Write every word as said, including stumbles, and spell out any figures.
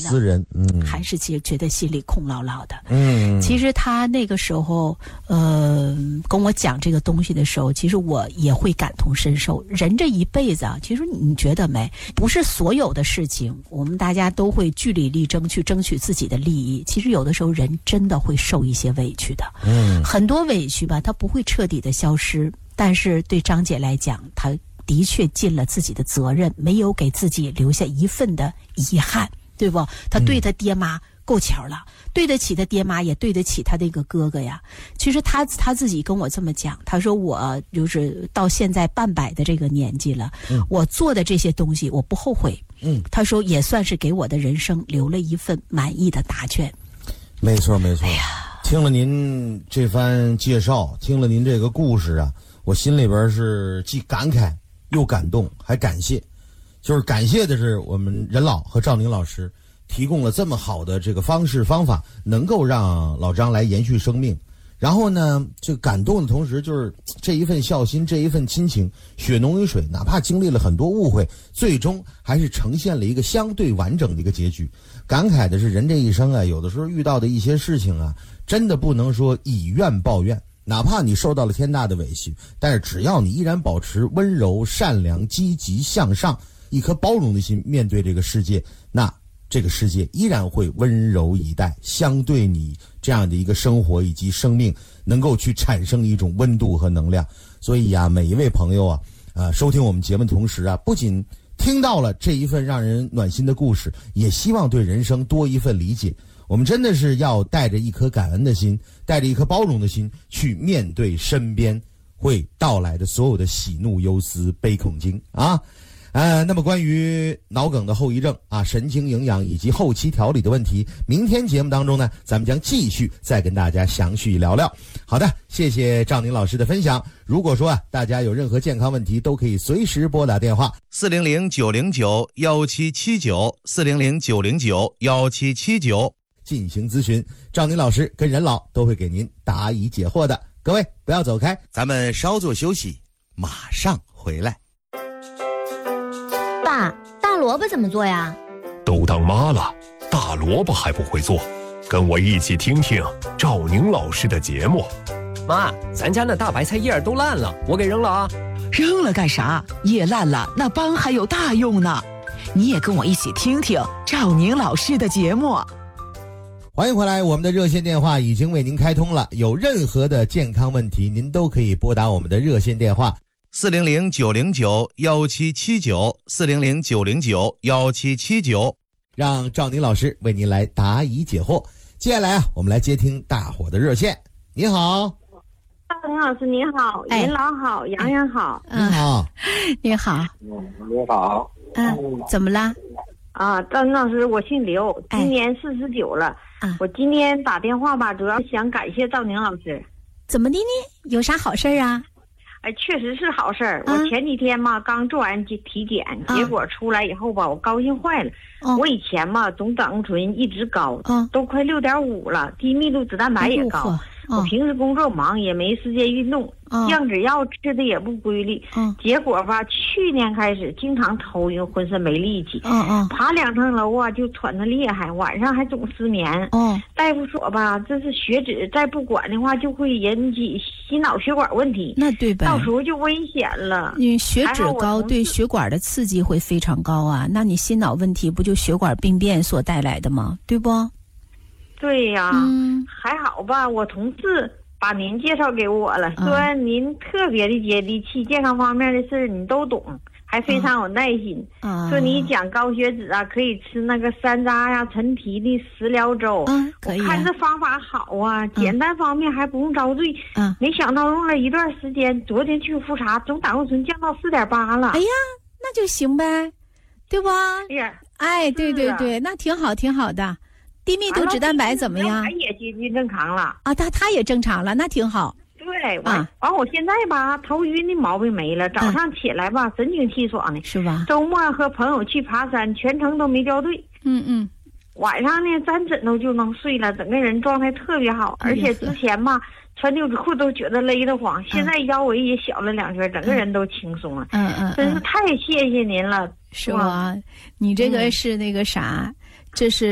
私人，嗯， 还是觉觉得心里空落落的。 嗯， 其实他那个时候，呃，跟我讲这个东西的时候，其实我也会感同身受。人这一辈子啊，其实你觉得没，不是所有的事情，我们大家都会据理力争去争取自己的利益。其实有的时候人真的会受一些委屈的，嗯，很多委屈吧，它不会彻底的消失，但是对张姐来讲，她的确尽了自己的责任，没有给自己留下一份的遗憾，对不？他对他爹妈够巧了，嗯、对得起他爹妈，也对得起他那个哥哥呀。其实他他自己跟我这么讲，他说我就是到现在半百的这个年纪了，嗯、我做的这些东西我不后悔。嗯，他说也算是给我的人生留了一份满意的答卷。 没错没错。哎呀，听了您这番介绍，听了您这个故事啊，我心里边是既感慨又感动，还感谢。就是感谢的是我们任老和赵宁老师提供了这么好的这个方式方法，能够让老张来延续生命。然后呢，这感动的同时，就是这一份孝心，这一份亲情，血浓于水，哪怕经历了很多误会，最终还是呈现了一个相对完整的一个结局。感慨的是，人这一生啊，有的时候遇到的一些事情啊，真的不能说以怨报怨。哪怕你受到了天大的委屈，但是只要你依然保持温柔、善良、积极向上，一颗包容的心面对这个世界，那这个世界依然会温柔以待，相对你这样的一个生活以及生命能够去产生一种温度和能量。所以啊，每一位朋友啊，呃，收听我们节目的同时啊，不仅听到了这一份让人暖心的故事，也希望对人生多一份理解。我们真的是要带着一颗感恩的心，带着一颗包容的心去面对身边会到来的所有的喜怒忧思悲恐惊啊。呃，那么关于脑梗的后遗症啊、神经营养以及后期调理的问题，明天节目当中呢，咱们将继续再跟大家详细聊聊。好的，谢谢赵宁老师的分享。如果说啊，大家有任何健康问题，都可以随时拨打电话四零零九零九幺七七九四零零九零九幺七七九进行咨询。赵宁老师跟任老都会给您答疑解惑的。各位不要走开，咱们稍作休息，马上回来。 爸，大萝卜怎么做呀？ 都当妈了，大萝卜还不会做？跟我一起听听赵宁老师的节目。 妈，咱家那大白菜叶都烂了，我给扔了啊。 扔了干啥？叶烂了，那帮还有大用呢。你也跟我一起听听赵宁老师的节目。 欢迎回来，我们的热线电话已经为您开通了，有任何的健康问题，您都可以拨打我们的热线电话四零零九零九幺七七九四零零九零九幺七七九，让赵宁老师为您来答疑解惑。接下来啊，我们来接听大伙的热线。你好， 赵宁老师你好，任老好，洋洋好。 你好， 你好， 你好。 嗯，怎么啦？ 啊，赵宁老师，我姓刘，今年四十九了。啊，我今天打电话吧，主要想感谢赵宁老师。 怎么的呢？有啥好事啊？ 哎，确实是好事儿。我前几天嘛刚做完体检，结果出来以后吧，我高兴坏了。我以前嘛总胆固醇一直高，都快六点五了，低密度脂蛋白也高。我平时工作忙，也没时间运动，降脂药吃的也不规律。结果吧，去年开始经常头晕，浑身没力气。爬两层楼啊就喘得厉害，晚上还总失眠。大夫说吧，这是血脂，再不管的话就会引起心脑血管问题。 那对吧？ 到时候就危险了。 你血脂高对血管的刺激会非常高啊，那你心脑问题不就血管病变所带来的吗？对不？ 对呀、嗯，还好吧。我同事把您介绍给我了，说您特别的接地气，健康方面的事你都懂，还非常有耐心。嗯、说你讲高血脂啊，可以吃那个山楂呀、陈皮的食疗粥。嗯，可以、啊。我看这方法好啊，简单方面还不用遭罪。嗯，没想到用了一段时间，昨天去复查，总胆固醇降到四点八了。 哎呀，那就行呗，对吧？ 哎呀， 哎，对对对，那挺好，挺好的。低密度脂蛋白怎么样？ 他也接近正常了啊，他他也正常了，那挺好。 对，完完、啊、我现在吧，头晕的毛病没了，早上起来吧，神清气爽的， 是吧？ 周末和朋友去爬山，全程都没掉队。 嗯嗯。 晚上呢，沾枕头就能睡了，整个人状态特别好，而且之前吧，穿牛仔裤都觉得勒得慌，现在腰围也小了两圈，整个人都轻松了。嗯嗯，真是太谢谢您了， 是吧？你这个是那个啥，这是。